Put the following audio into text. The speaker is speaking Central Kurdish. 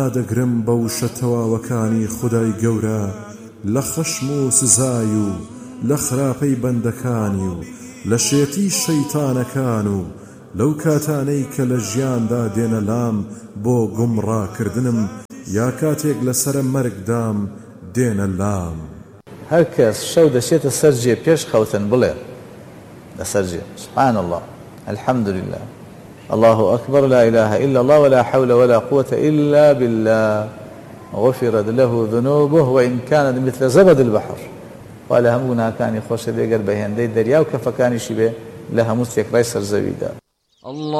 دەگرم بەو شەتەواوەکانی خودای گەورە لە خەشم و سزای و لە خراپەی بەندەکانی و لە شێتی شەیتانەکان و لەو کاتانەی کە لە ژیاندا دێنە لام بۆ گومڕاکردنم یا کاتێک لەسرە مەرگدام دێنە لام. هەر کەس شەو دەچێتە سەر جێ پێش خەوتن بڵێ لەسەر جێ سبحان الله الحمد لله الله أكبر لا إله إلا الله ولا حول ولا قوة إلا بالله غفرت له ذنوبه وإن كانت مثل زبد البحر ولا همونا كان يخش بيقر بهندي دريا وكفكاني شبه لها مستيك ريسر زويدا الله